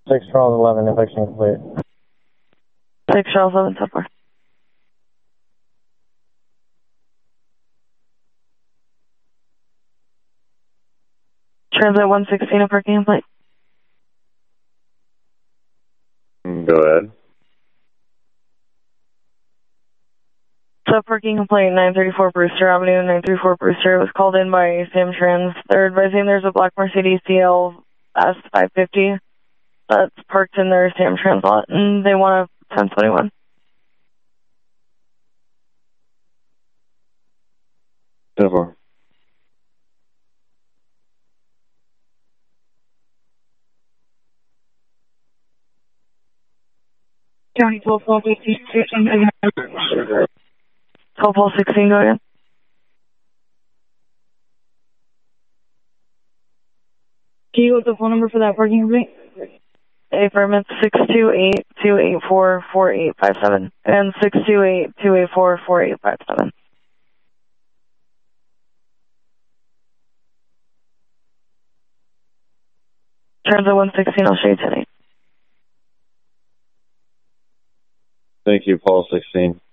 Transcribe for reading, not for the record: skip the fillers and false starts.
6 Charles 11, infection complete. 6 Charles 11, Subway. Transit 116, a parking complaint. Go ahead. Parking complaint, 934 Brewster Avenue, 934 Brewster. It was called in by Sam Trans. They're advising there's a black Mercedes CL S550 that's parked in their Sam Trans lot, and they want a 1021. So far. County 12-12-16, 12-12-16, go again. Can you look the phone number for that parking complaint? Affirmative 628-284-4857 and 628-284-4857. Transit 116, I'll show you tonight. Thank you, Paul 16.